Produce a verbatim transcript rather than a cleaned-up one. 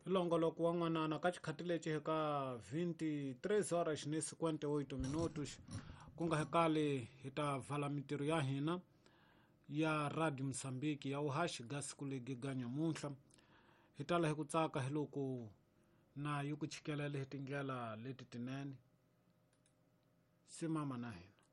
Ilongoloko wa n'wanana ka chikhatileci heka vinte-três horas ni cinquenta e oito minutos ku nga hekale hi ta vala mintirho ya hina ya Radio Moçambique ya uhaxi ga siku legiga nyamuntlha hi tala hi ku tsaka hi loko na yi ku chikelele hi tindlela leti tinene simama na hina.